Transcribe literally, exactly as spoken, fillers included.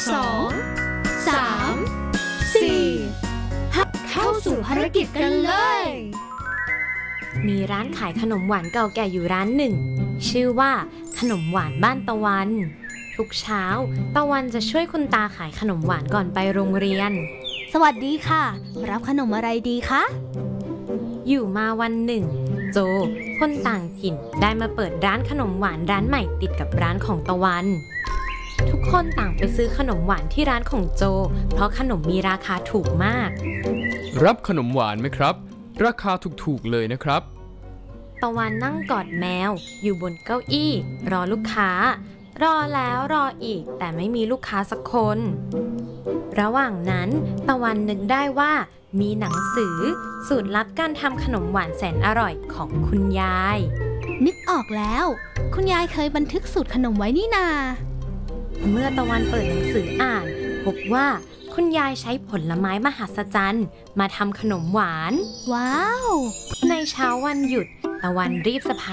สองสามสี่เข้าสู่ภารกิจกันเลยมีร้านขายขนมหวานเก่าแก่อยู่ร้านหนึ่งชื่อว่าขนมหวานบ้านตะวันทุกเช้าตะวันจะช่วยคุณตาขายขนมหวานก่อนไปโรงเรียนสวัสดีค่ะรับขนมอะไรดีคะอยู่มาวันหนึ่งโจคนต่างถิ่นได้มาเปิดร้านขนมหวานร้านใหม่ติดกับร้านของตะวันทุกคนต่างไปซื้อขนมหวานที่ร้านของโจเพราะขนมมีราคาถูกมากรับขนมหวานไหมครับราคาถูกๆเลยนะครับตะวันนั่งกอดแมวอยู่บนเก้าอี้รอลูกค้ารอแล้วรออีกแต่ไม่มีลูกค้าสักคนระหว่างนั้นตะวันนึกได้ว่ามีหนังสือสูตรลับการทำขนมหวานแสนอร่อยของคุณยายนึกออกแล้วคุณยายเคยบันทึกสูตรขนมไว้นี่นาเมื่อตะวันเปิดหนังสืออ่านพบว่าคุณยายใช้ผลไม้มหัศจรรย์มาทำขนมหวานว้าวในเช้าวันหยุดตะวันรีบสะพาย